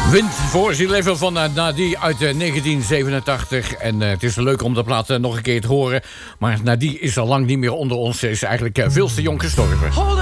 Wind voor ziel van Nadie uit 1987. En het is leuk om de plaat nog een keer te horen. Maar Nadie is al lang niet meer onder ons. Ze is eigenlijk veel te jong gestorven.